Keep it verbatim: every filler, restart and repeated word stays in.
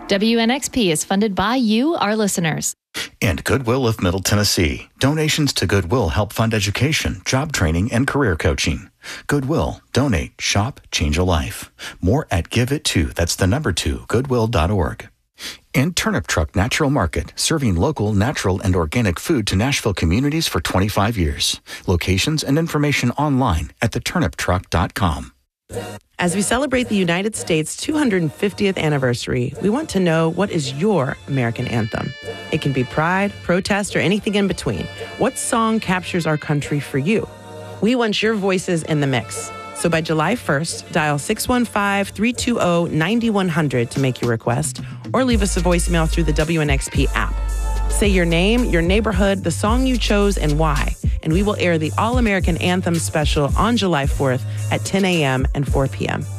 W N X P is funded by you, our listeners. And Goodwill of Middle Tennessee. Donations to Goodwill help fund education, job training, and career coaching. Goodwill. Donate. Shop. Change a life. More at Give It To. That's the number two, goodwill dot org. And Turnip Truck Natural Market, serving local, natural, and organic food to Nashville communities for twenty-five years. Locations and information online at the turnip truck dot com. As we celebrate the United States' two hundred fiftieth anniversary, we want to know, what is your American anthem? It can be pride, protest, or anything in between. What song captures our country for you? We want your voices in the mix. So by July first, dial six one five, three two zero, nine one zero zero to make your request, or leave us a voicemail through the W N X P app. Say your name, your neighborhood, the song you chose, and why. And we will air the All-American Anthem special on July fourth at ten a.m. and four p.m.